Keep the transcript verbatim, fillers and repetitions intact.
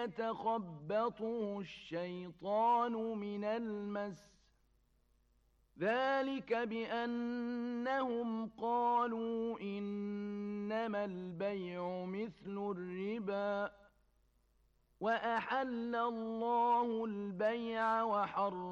يتخبطه الشيطان من المس ذلك بأنهم قالوا إنما البيع مثل الربا وأحل الله البيع وحرم